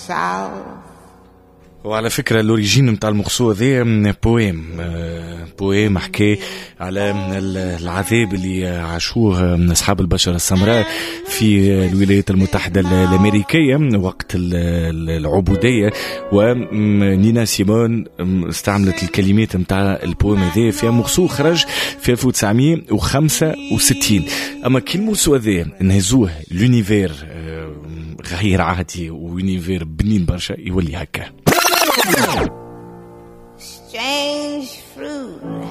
south. وعلى فكرة الأوريجين متاع المقصوة ذي بويم حكي على العذاب اللي عاشوه أصحاب البشرة السمراء في الولايات المتحدة الأمريكية وقت العبودية. ونينا سيمون استعملت الكلمات متاع البويم ذي في مقصوة خرج في 1965. أما كل المقصوة ذي نهزوه لونيفير غير عادي ويونيفير بنين برشا يولي هكا. Strange fruit